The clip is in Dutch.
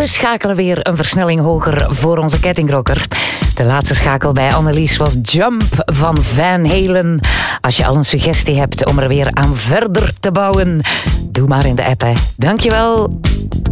we schakelen weer een versnelling hoger voor onze kettingrocker. De laatste schakel bij Annelies was Jump van Van Halen. Als je al een suggestie hebt om er weer aan verder te bouwen, doe maar in de app, hè. Dankjewel.